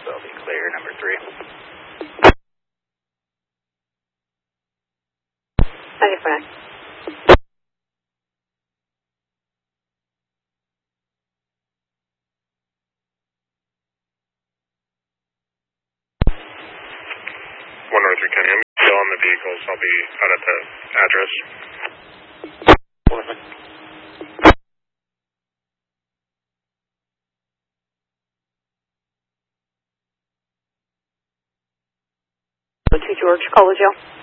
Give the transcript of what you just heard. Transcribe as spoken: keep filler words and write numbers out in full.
so I'll be clear, number three. ninety-four nine. one oh three County, I'm still on the vehicles. I'll be out at the address. To George, call the jail.